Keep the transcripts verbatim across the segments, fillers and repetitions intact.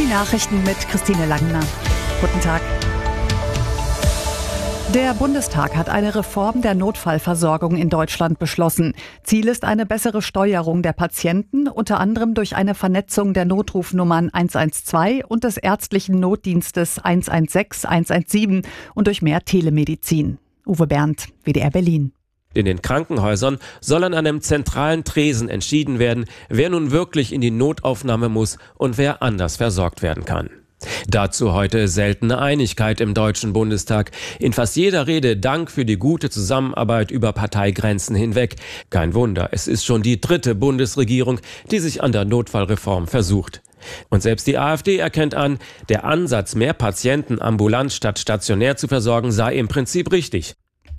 Die Nachrichten mit Christine Langner. Guten Tag. Der Bundestag hat eine Reform der Notfallversorgung in Deutschland beschlossen. Ziel ist eine bessere Steuerung der Patienten, unter anderem durch eine Vernetzung der Notrufnummern eins eins zwei und des ärztlichen Notdienstes eins eins sechs, eins eins sieben und durch mehr Telemedizin. Uwe Berndt, W D R Berlin. In den Krankenhäusern soll an einem zentralen Tresen entschieden werden, wer nun wirklich in die Notaufnahme muss und wer anders versorgt werden kann. Dazu heute seltene Einigkeit im Deutschen Bundestag. In fast jeder Rede Dank für die gute Zusammenarbeit über Parteigrenzen hinweg. Kein Wunder, es ist schon die dritte Bundesregierung, die sich an der Notfallreform versucht. Und selbst die AfD erkennt an, der Ansatz, mehr Patienten ambulant statt stationär zu versorgen, sei im Prinzip richtig.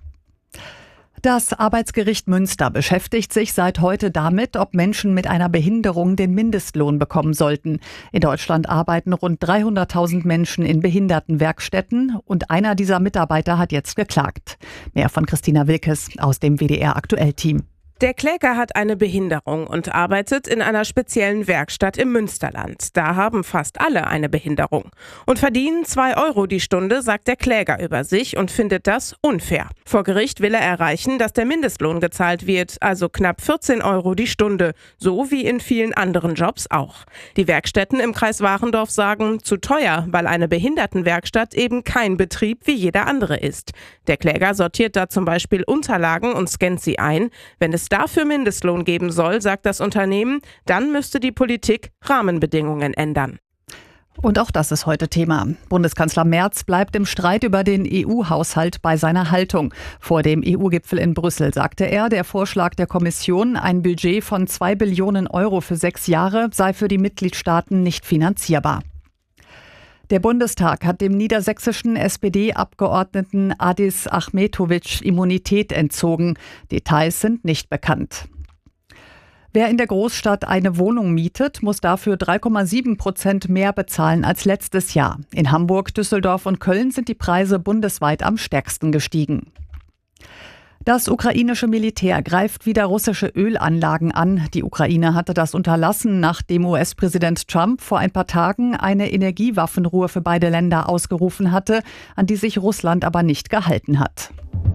Das Arbeitsgericht Münster beschäftigt sich seit heute damit, ob Menschen mit einer Behinderung den Mindestlohn bekommen sollten. In Deutschland arbeiten rund dreihunderttausend Menschen in Behindertenwerkstätten und einer dieser Mitarbeiter hat jetzt geklagt. Mehr von Christina Wilkes aus dem W D R-Aktuell-Team. Der Kläger hat eine Behinderung und arbeitet in einer speziellen Werkstatt im Münsterland. Da haben fast alle eine Behinderung und verdienen zwei Euro die Stunde, sagt der Kläger über sich und findet das unfair. Vor Gericht will er erreichen, dass der Mindestlohn gezahlt wird, also knapp vierzehn Euro die Stunde, so wie in vielen anderen Jobs auch. Die Werkstätten im Kreis Warendorf sagen, zu teuer, weil eine Behindertenwerkstatt eben kein Betrieb wie jeder andere ist. Der Kläger sortiert da zum Beispiel Unterlagen und scannt sie ein. Wenn es dafür Mindestlohn geben soll, sagt das Unternehmen, dann müsste die Politik Rahmenbedingungen ändern. Und auch das ist heute Thema. Bundeskanzler Merz bleibt im Streit über den E U-Haushalt bei seiner Haltung. Vor dem E U-Gipfel in Brüssel sagte er, der Vorschlag der Kommission, ein Budget von zwei Billionen Euro für sechs Jahre, sei für die Mitgliedstaaten nicht finanzierbar. Der Bundestag hat dem niedersächsischen S P D-Abgeordneten Adis Ahmetovic Immunität entzogen. Details sind nicht bekannt. Wer in der Großstadt eine Wohnung mietet, muss dafür drei Komma sieben Prozent mehr bezahlen als letztes Jahr. In Hamburg, Düsseldorf und Köln sind die Preise bundesweit am stärksten gestiegen. Das ukrainische Militär greift wieder russische Ölanlagen an. Die Ukraine hatte das unterlassen, nachdem U S-Präsident Trump vor ein paar Tagen eine Energiewaffenruhe für beide Länder ausgerufen hatte, an die sich Russland aber nicht gehalten hat.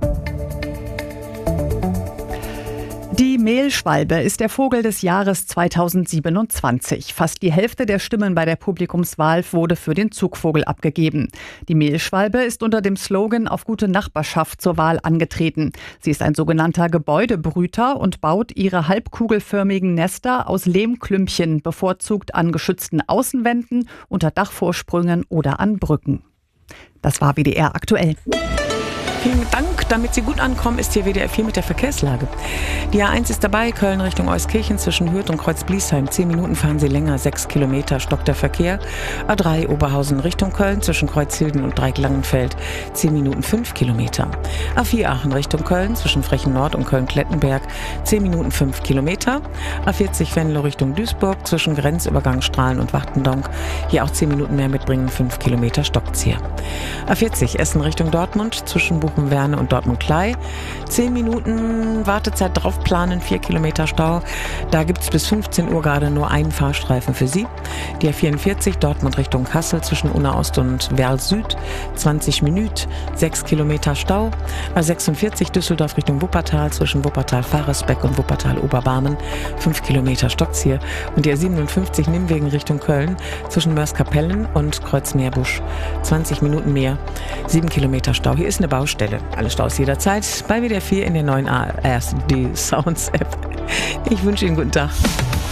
Die Mehlschwalbe ist der Vogel des Jahres zweitausendsiebenundzwanzig. Fast die Hälfte der Stimmen bei der Publikumswahl wurde für den Zugvogel abgegeben. Die Mehlschwalbe ist unter dem Slogan auf gute Nachbarschaft zur Wahl angetreten. Sie ist ein sogenannter Gebäudebrüter und baut ihre halbkugelförmigen Nester aus Lehmklümpchen, bevorzugt an geschützten Außenwänden, unter Dachvorsprüngen oder an Brücken. Das war W D R aktuell. Vielen Dank. Damit Sie gut ankommen, ist hier W D R vier mit der Verkehrslage. Die A eins ist dabei, Köln Richtung Euskirchen zwischen Hürth und Kreuz-Bliesheim. Zehn Minuten fahren Sie länger, sechs Kilometer stockt der Verkehr. A drei Oberhausen Richtung Köln zwischen Kreuzhilden und Dreieck-Langenfeld. Zehn Minuten, fünf Kilometer. A vier Aachen Richtung Köln zwischen Frechen Nord und Köln-Klettenberg. Zehn Minuten, fünf Kilometer. A vierzig Venlo Richtung Duisburg zwischen Grenzübergang Strahlen und Wachtendonk. Hier auch zehn Minuten mehr mitbringen, fünf Kilometer stockt's hier. A vierzig Essen Richtung Dortmund zwischen Buchenwerne und Dortmund-Klei. Zehn Minuten Wartezeit drauf planen, vier Kilometer Stau. Da gibt es bis fünfzehn Uhr gerade nur einen Fahrstreifen für Sie. Die A vierundvierzig Dortmund Richtung Kassel zwischen Unna Ost und Werl Süd. zwanzig Minuten, sechs Kilometer Stau. A sechsundvierzig Düsseldorf Richtung Wuppertal zwischen Wuppertal-Faresbeck und Wuppertal-Oberbarmen. fünf Kilometer stockt's hier. Und die A siebenundfünfzig Nimwegen Richtung Köln zwischen Mörs-Kapellen und Kreuz-Meerbusch. zwanzig Minuten mehr, sieben Kilometer Stau. Hier ist eine Baustelle. Alle Staus jederzeit bei W D R vier in der neuen A R D Sounds App. Ich wünsche Ihnen guten Tag.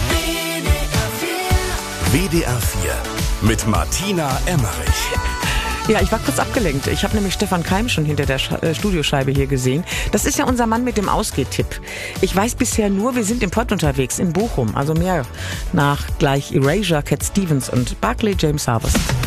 W D R vier mit Martina Emmerich. Ja, ich war kurz abgelenkt. Ich habe nämlich Stefan Keim schon hinter der Sch- äh, Studioscheibe hier gesehen. Das ist ja unser Mann mit dem Ausgehtipp. Ich weiß bisher nur, wir sind im Pott unterwegs, in Bochum. Also mehr nach gleich Erasure, Cat Stevens und Barclay James Harvest.